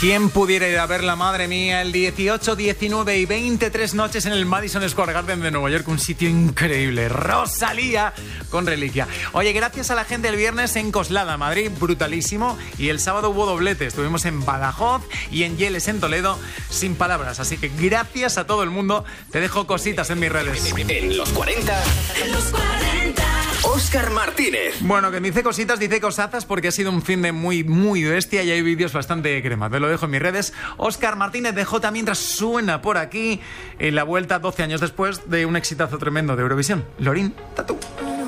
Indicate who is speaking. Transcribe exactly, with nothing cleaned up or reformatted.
Speaker 1: ¿Quién pudiera ir a verla, madre mía, el dieciocho, diecinueve y veintitrés noches en el Madison Square Garden de Nueva York? Un sitio increíble. Rosalía con Reliquia. Oye, gracias a la gente el viernes en Coslada, Madrid, brutalísimo. Y el sábado hubo doblete. Estuvimos en Badajoz y en Yeles, en Toledo, sin palabras. Así que gracias a todo el mundo. Te dejo cositas en mis redes.
Speaker 2: En los cuarenta. En los cuarenta. Óscar Martínez.
Speaker 1: Bueno, que dice cositas, dice cosazas, porque ha sido un fin de muy, muy bestia y hay vídeos bastante crema. Te lo dejo en mis redes. Óscar Martínez de J mientras suena por aquí en la vuelta doce años después de un exitazo tremendo de Eurovisión. Lorín Tatú.